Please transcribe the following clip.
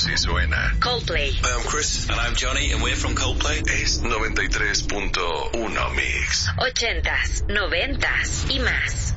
Así suena Coldplay. Hi, I'm Chris. And I'm Johnny, and we're from Coldplay. Es 93.1 Mix. 80s, 90s y más.